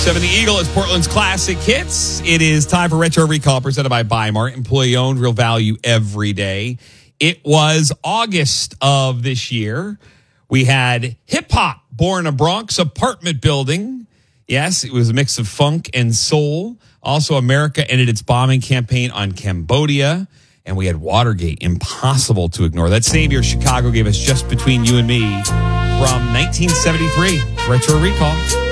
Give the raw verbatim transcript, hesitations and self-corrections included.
seven The Eagle is Portland's classic hits. It is time for Retro Recall presented by Bimart. Employee owned, real value every day. It was August of this year. We had hip hop born in a Bronx apartment building. Yes, it was a mix of funk and soul. Also, America ended its bombing campaign on Cambodia. And we had Watergate, impossible to ignore. That same year, Chicago gave us Just Between You and Me from nineteen seventy-three. Retro Recall.